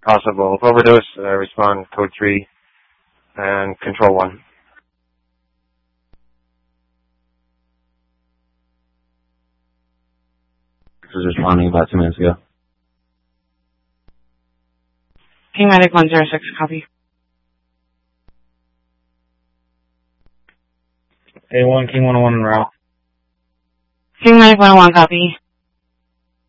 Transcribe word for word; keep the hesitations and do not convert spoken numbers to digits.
possible overdose. Uh, respond code three and control one. This was responding about two minutes ago. King Medic one zero six, copy. A one, King one oh one en route. King Medic one oh one, copy.